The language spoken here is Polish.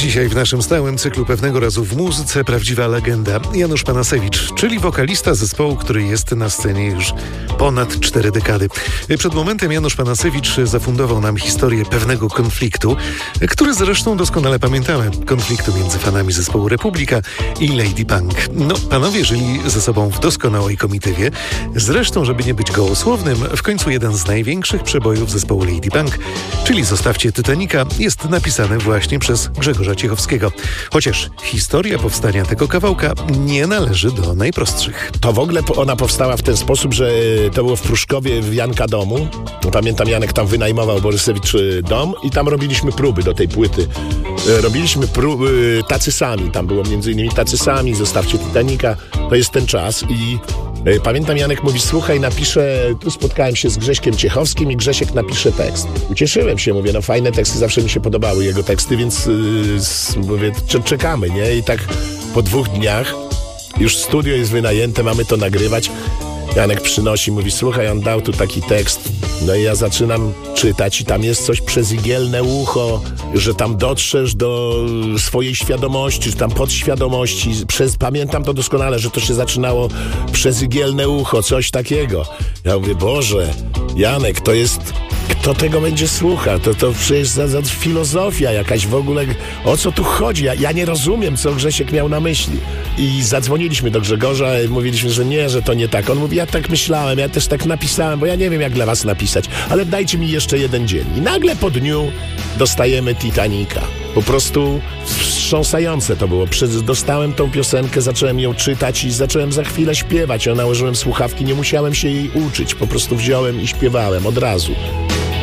Dzisiaj w naszym stałym cyklu Pewnego razu w muzyce prawdziwa legenda Janusz Panasewicz, czyli wokalista zespołu, który jest na scenie już ponad 4 dekady. Przed momentem Janusz Panasewicz zafundował nam historię pewnego konfliktu, który zresztą doskonale pamiętamy. Konfliktu między fanami zespołu Republika i Lady Punk. No, panowie żyli ze sobą w doskonałej komitywie. Zresztą, żeby nie być gołosłownym, w końcu jeden z największych przebojów zespołu Lady Punk, czyli Zostawcie Titanica, jest napisany właśnie przez Grzegorza Ciechowskiego. Chociaż historia powstania tego kawałka nie należy do najprostszych. To w ogóle ona powstała w ten sposób, że to było w Pruszkowie w Janka domu. Pamiętam, Janek tam wynajmował Borysewicz dom i tam robiliśmy próby do tej płyty. Robiliśmy próby Tacy Sami. Tam było m.in. Tacy Sami, Zostawcie Titanica. To jest ten czas i pamiętam, Janek mówi, słuchaj, napiszę, tu spotkałem się z Grześkiem Ciechowskim i Grzesiek napisze tekst. Ucieszyłem się, mówię, no fajne teksty, zawsze mi się podobały jego teksty, więc mówię, czekamy, nie? I tak po 2 dniach już studio jest wynajęte, mamy to nagrywać. Janek przynosi, mówi, słuchaj, on dał tu taki tekst. No i ja zaczynam czytać i tam jest coś przez igielne ucho, że tam dotrzesz do swojej świadomości, czy tam podświadomości. Pamiętam to doskonale, że to się zaczynało przez igielne ucho, coś takiego. Ja mówię, Boże, Janek, to jest... Kto tego będzie słuchał? To przecież za filozofia jakaś w ogóle. O co tu chodzi? Ja nie rozumiem, co Grzesiek miał na myśli. I zadzwoniliśmy do Grzegorza, mówiliśmy, że nie, że to nie tak. On mówi, ja tak myślałem, ja też tak napisałem, bo ja nie wiem, jak dla was napisać, ale dajcie mi jeszcze 1 dzień. I nagle po dniu dostajemy Titanica. Po prostu wstrząsające to było. Dostałem tą piosenkę, zacząłem ją czytać i zacząłem za chwilę śpiewać. Ja nałożyłem słuchawki, nie musiałem się jej uczyć. Po prostu wziąłem i śpiewałem od razu.